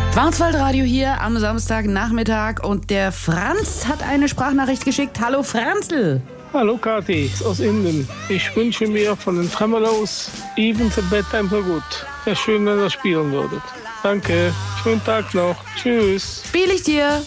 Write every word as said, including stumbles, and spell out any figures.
Schwarzwaldradio hier am Samstagnachmittag und der Franz hat eine Sprachnachricht geschickt. Hallo Franzl. Hallo Kathi aus Indien. Ich wünsche mir von den Tremelows Even the Bad Time So Good. Wäre schön, wenn ihr spielen würdet. Danke, schönen Tag noch. Tschüss. Spiel ich dir.